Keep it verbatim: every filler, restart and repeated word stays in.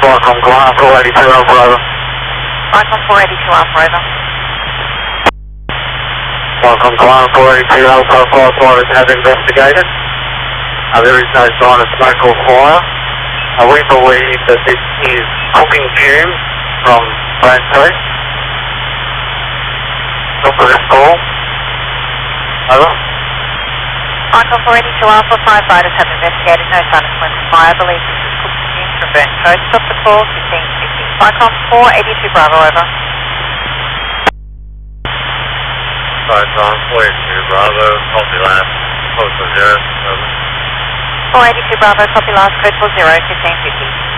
Welcome, Glen four eighty-two Alpha Over. Icon four eighty-two Alpha over. Welcome, Glen four eighty-two Alpha, fire fighters have investigated. Uh, there is no sign of smoke or fire. Uh, we believe that this is cooking fumes from Brand Street. Look for this call. Over. Icon four eighty-two Alpha, firefighters have investigated, no sign of smoke or fire. Believe this is cooking fumes from burnt toast. Stop the call, fifteen fifty. Icon four eighty-two Bravo over. Icon four eighty-two Bravo, copy last, code for zero, over. four eighty-two Bravo, copy last, code for zero, fifteen fifty.